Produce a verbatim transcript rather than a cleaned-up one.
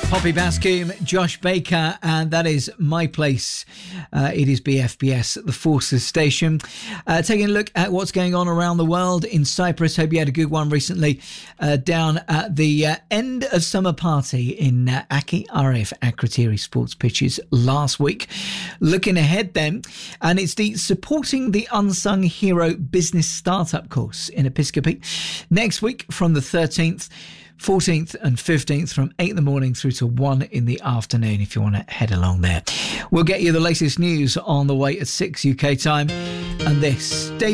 Poppy Bascombe, Josh Baker, and that is My Place. Uh, it is B F B S, the Forces Station. Uh, taking a look at what's going on around the world in Cyprus. Hope you had a good one recently uh, down at the uh, end of summer party in uh, Aki Arif Akrotiri Sports Pitches last week. Looking ahead then, and it's the Supporting the Unsung Hero Business Startup course in Episcopi. Next week from the thirteenth, fourteenth and fifteenth from eight in the morning through to one in the afternoon if you want to head along there. We'll get you the latest news on the way at six U K time. And this,